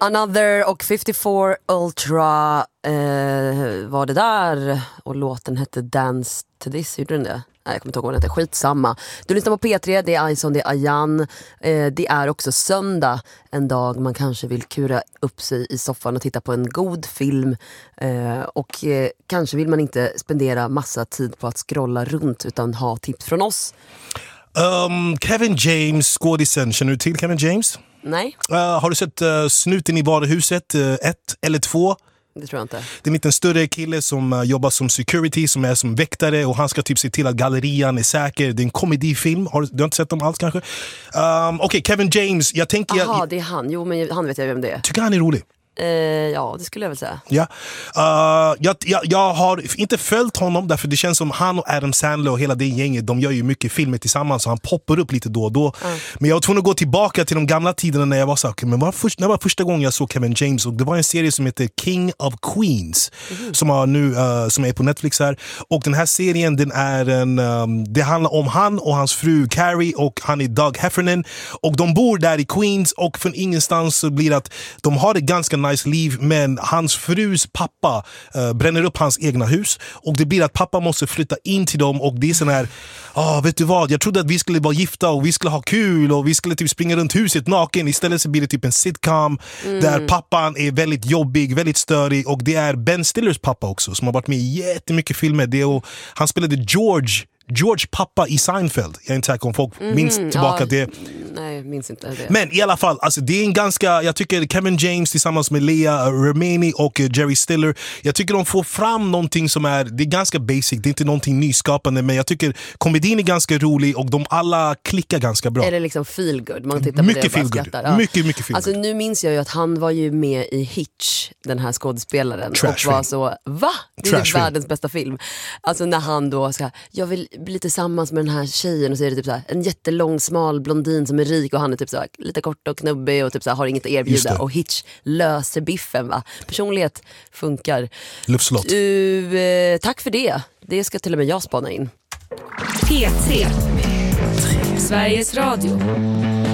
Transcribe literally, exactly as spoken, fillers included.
Another och femtiofyra Ultra eh, var det där. Och låten hette Dance to this, gjorde den det? Nej, jag kommer inte ihåg vad den heter, skitsamma. Du lyssnar på P tre, det är Ison, det är Ayan. eh, Det är också söndag, en dag man kanske vill kura upp sig i soffan och titta på en god film. eh, Och eh, kanske vill man inte spendera massa tid på att scrolla runt, utan ha tips från oss. um, Kevin James, skådisen, känner du till Kevin James? Nej, Uh, har du sett uh, Snuten i varuhuset, uh, ett eller två? det tror jag inte. Det är en liten större kille som uh, jobbar som security, som är som väktare, och han ska typ se till att gallerian är säker. Det är en komedifilm, har du, du har inte sett dem alls kanske? Um, Okej, okay, Kevin James, jag tänker... Jaha, jag, det är han. Jo, men han vet jag vem det är. Tycker han är rolig? Eh, ja, det skulle jag väl säga. Ja. Uh, jag, jag, jag har inte följt honom, därför det känns som han och Adam Sandler och hela det gänget, de gör ju mycket filmer tillsammans, så han poppar upp lite då och då. Mm. Men jag var tvungen att gå tillbaka till de gamla tiderna när jag var så okay, men var först, när var första gången jag såg Kevin James, och det var en serie som heter King of Queens, mm. som, har nu, uh, som är på Netflix här. Och den här serien, den är en, um, det handlar om han och hans fru Carrie, och han är Doug Heffernan, och de bor där i Queens, och från ingenstans så blir det att de har det ganska nice liv, men hans frus pappa uh, bränner upp hans egna hus, och det blir att pappa måste flytta in till dem, och det är sån här, ah, vet du vad, jag trodde att vi skulle vara gifta och vi skulle ha kul och vi skulle typ springa runt huset naken, istället så blir det typ en sitcom mm. där pappan är väldigt jobbig, väldigt störig, och det är Ben Stillers pappa också, som har varit med i jättemycket filmer. Det är, och han spelade George George pappa i Seinfeld. Jag är inte säker om folk mm-hmm. minns tillbaka ja, det. Nej, minns inte det. Men i alla fall, alltså, det är en ganska, jag tycker Kevin James tillsammans med Lea Remini och Jerry Stiller, jag tycker de får fram någonting som är, det är ganska basic, det är inte någonting nyskapande, men jag tycker komedin är ganska rolig och de alla klickar ganska bra. Är det liksom feel good? Man tittar på mycket det feel good. Ja. Mycket, mycket feel alltså, good. Nu minns jag ju att han var ju med i Hitch, den här skådespelaren. Trash och var så, va? Det är Trash ju världens bästa film. Alltså när han då ska, jag vill bli tillsammans med den här tjejen, och så är det typ så här, en jättelång smal blondin som är rik, och han är typ så här, lite kort och knubbig och typ så här, har inget att erbjuda, och Hitch löser biffen, va? Personlighet funkar. Luftslott. Du, eh, tack för det. Det ska till och med jag spana in. P tre Sveriges Radio.